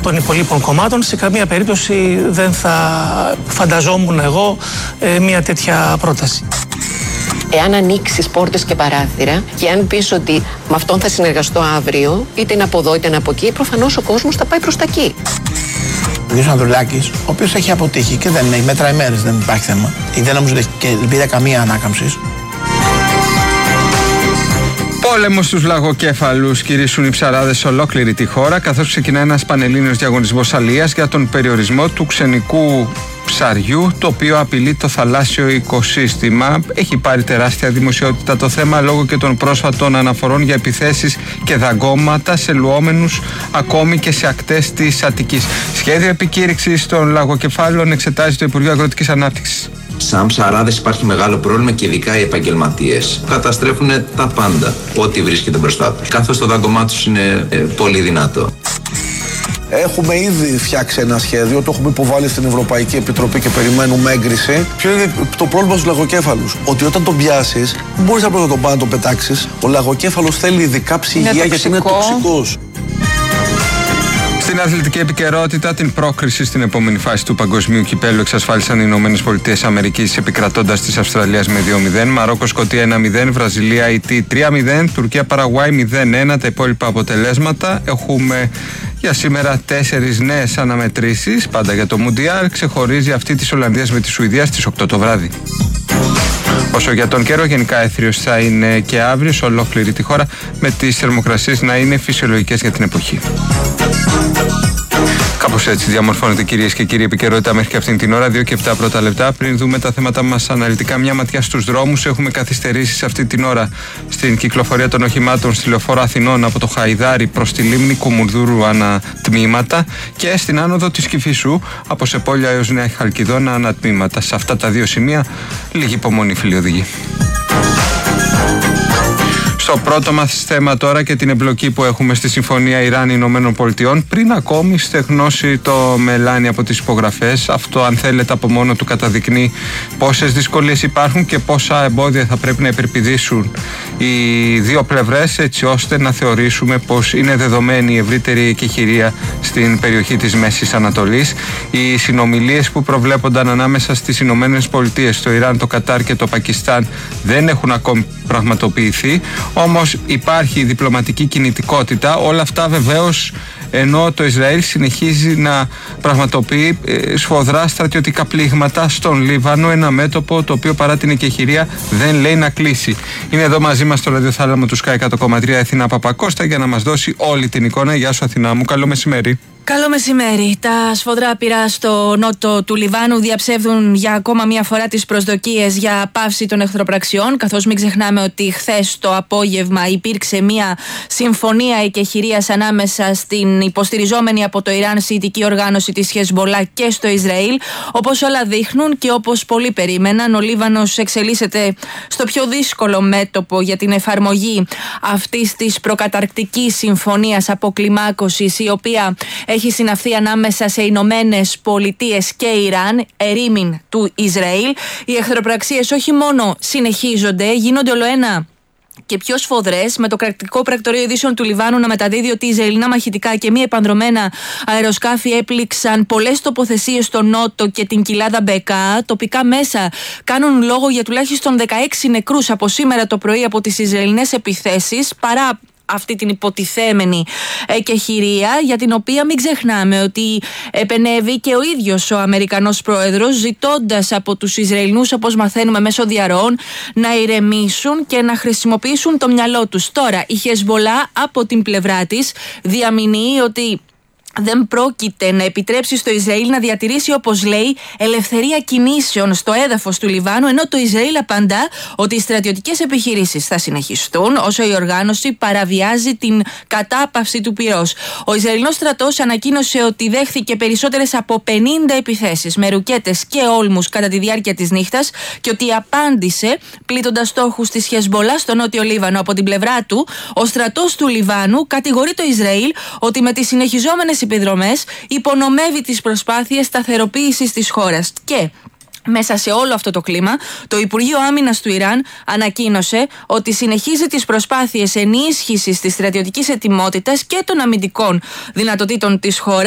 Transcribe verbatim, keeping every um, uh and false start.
των υπολείπων κομμάτων. Σε καμία περίπτωση δεν θα φανταζόμουν εγώ ε, μια τέτοια πρόταση. Εάν ανοίξεις πόρτες και παράθυρα και αν πεις ότι με αυτόν θα συνεργαστώ αύριο, είτε είναι από εδώ είτε είναι από εκεί, προφανώς ο κόσμος θα πάει προς τα εκεί. Ο κ. Ανδρουλάκης, ο οποίος έχει αποτύχει και δεν έχει μέτρα ημέρες, δεν υπάρχει θέμα. Δεν νομίζω ότι έχει και ελπίδα καμία ανάκαμψη. Πόλεμο στους λαγοκέφαλους κηρύσσουν οι ψαράδες σε ολόκληρη τη χώρα, καθώς ξεκινά ένας πανελλήνιος διαγωνισμός αλίας για τον περιορισμό του ξενικού ψαριού, το οποίο απειλεί το θαλάσσιο οικοσύστημα. Έχει πάρει τεράστια δημοσιότητα το θέμα λόγω και των πρόσφατων αναφορών για επιθέσεις και δαγκώματα σε λουόμενους ακόμη και σε ακτές της Αττικής. Σχέδιο επικήρυξης των λαγοκεφάλων εξετάζει το Υπουργείο Αγροτικής Ανάπτυξης. Σαν ψαράδες υπάρχει μεγάλο πρόβλημα και ειδικά οι επαγγελματίες. Καταστρέφουν τα πάντα, ό,τι βρίσκεται μπροστά τους. Καθώς το δάγκωμά τους είναι ε, πολύ δυνατό. Έχουμε ήδη φτιάξει ένα σχέδιο, το έχουμε υποβάλει στην Ευρωπαϊκή Επιτροπή και περιμένουμε έγκριση. Ποιο είναι το πρόβλημα στους λαγοκέφαλους? Ότι όταν τον πιάσεις, δεν μπορείς απλώς να τον πάει να τον πετάξεις. Ο λαγοκέφαλος θέλει ειδικά ψυγεία γιατί είναι τοξικός. Στην αθλητική επικαιρότητα, την πρόκριση στην επόμενη φάση του παγκοσμίου κυπέλλου εξασφάλισαν οι Ηνωμένες Πολιτείες Αμερικής επικρατώντας της Αυστραλίας με δύο μηδέν, Μαρόκο Σκωτία ένα μηδέν, Βραζιλία Αιτή τρία μηδέν, Τουρκία Παραγουάη μηδέν ένα. Τα υπόλοιπα αποτελέσματα. Έχουμε για σήμερα τέσσερις νέες αναμετρήσεις, πάντα για το Μουντιάλ. Ξεχωρίζει αυτή της Ολλανδίας με τη Σουηδία στις οκτώ το βράδυ. Όσο για τον καιρό, γενικά έθριος θα είναι και αύριο σε ολόκληρη τη χώρα, με τις θερμοκρασίες να είναι φυσιολογικές για την εποχή. Κάπως έτσι διαμορφώνεται, κυρίες και κύριοι, επικαιρότητα μέχρι και αυτήν την ώρα. δύο και επτά πρώτα λεπτά. Πριν δούμε τα θέματα μας αναλυτικά, μια ματιά στους δρόμους. Έχουμε καθυστερήσει αυτή την ώρα στην κυκλοφορία των οχημάτων στη Λεωφόρο Αθηνών από το Χαϊδάρι προς τη λίμνη Κουμουνδούρου ανατμήματα και στην άνοδο της Κηφισού από Σεπόλια έως Νέα Χαλκιδόνα ανατμήματα. Σε αυτά τα δύο σημεία, λίγη υπομονή, φίλοι οδηγοί. Στο πρώτο μας θέμα τώρα και την εμπλοκή που έχουμε στη Συμφωνία Ιράν-Ηνωμένων Πολιτειών, πριν ακόμη στεγνώσει το μελάνι από τις υπογραφές. Αυτό, αν θέλετε, από μόνο του καταδεικνύει πόσες δυσκολίες υπάρχουν και πόσα εμπόδια θα πρέπει να υπερπηδήσουν οι δύο πλευρές, έτσι ώστε να θεωρήσουμε πως είναι δεδομένη η ευρύτερη εκεχηρία στην περιοχή της Μέσης Ανατολής. Οι συνομιλίες που προβλέπονταν ανάμεσα στις Ηνωμένες Πολιτείες, το Ιράν, το Κατάρ και το Πακιστάν δεν έχουν ακόμη πραγματοποιηθεί. Όμως υπάρχει διπλωματική κινητικότητα. Όλα αυτά βεβαίως ενώ το Ισραήλ συνεχίζει να πραγματοποιεί σφοδρά στρατιωτικά πλήγματα στον Λίβανο, ένα μέτωπο το οποίο παρά την εκεχηρία δεν λέει να κλείσει. Είναι εδώ μαζί μας στο ραδιοθάλαμο του Sky εκατό κόμμα τρία Αθηνά Παπακώστα για να μας δώσει όλη την εικόνα. Γεια σου Αθηνά μου, καλό μεσημέρι. Καλό μεσημέρι. Τα σφοδρά πυρά στο νότο του Λιβάνου διαψεύδουν για ακόμα μια φορά τις προσδοκίες για πάυση των εχθροπραξιών, καθώς μην ξεχνάμε ότι χθες το απόγευμα υπήρξε μια συμφωνία εκεχηρίας ανάμεσα στην υποστηριζόμενη από το Ιράν σιητική οργάνωση της Χεσμολάχ και στο Ισραήλ. Όπως όλα δείχνουν και όπως πολλοί περίμεναν, ο Λίβανος εξελίσσεται στο πιο δύσκολο μέτωπο για την εφαρμογή αυτής της προκαταρκτικής συμφωνίας αποκλιμάκωσης, η οποία έχει συναυθεί ανάμεσα σε Ηνωμένες Πολιτείες και Ιράν, ερήμην του Ισραήλ. Οι εχθροπραξίες όχι μόνο συνεχίζονται, γίνονται ολοένα και πιο σφοδρές, με το κρατικό πρακτορείο ειδήσεων του Λιβάνου να μεταδίδει ότι Ισραηλινά μαχητικά και μη επανδρομένα αεροσκάφη έπληξαν πολλές τοποθεσίες στο νότο και την κοιλάδα Μπεκά. Τοπικά μέσα κάνουν λόγο για τουλάχιστον δεκαέξι νεκρούς από σήμερα το πρωί από τις Ισραηλινές επιθέσεις, παρά αυτή την υποτιθέμενη εκεχηρία, για την οποία μην ξεχνάμε ότι επενεύει και ο ίδιος ο Αμερικανός πρόεδρος, ζητώντας από τους Ισραηλινούς, όπως μαθαίνουμε μέσω διαρροών, να ηρεμήσουν και να χρησιμοποιήσουν το μυαλό τους. Τώρα η Χεσμολάχ από την πλευρά της διαμηνύει ότι δεν πρόκειται να επιτρέψει στο Ισραήλ να διατηρήσει, όπως λέει, ελευθερία κινήσεων στο έδαφος του Λιβάνου, ενώ το Ισραήλ απαντά ότι οι στρατιωτικές επιχειρήσεις θα συνεχιστούν όσο η οργάνωση παραβιάζει την κατάπαυση του πυρός. Ο Ισραηλινός στρατός ανακοίνωσε ότι δέχθηκε περισσότερες από πενήντα επιθέσεις με ρουκέτες και όλμους κατά τη διάρκεια της νύχτας και ότι απάντησε πλήττοντας στόχους της Χεσμολάχ στο νότιο Λίβανο. Από την πλευρά του, ο στρατός του Λιβάνου κατηγορεί το Ισραήλ ότι με τις συνεχιζόμενες επιδρομές υπονομεύει τις προσπάθειες σταθεροποίησης της χώρας. Και μέσα σε όλο αυτό το κλίμα, το Υπουργείο Άμυνας του Ιράν ανακοίνωσε ότι συνεχίζει τις προσπάθειες ενίσχυσης της στρατιωτικής ετοιμότητας και των αμυντικών δυνατοτήτων της χώρας.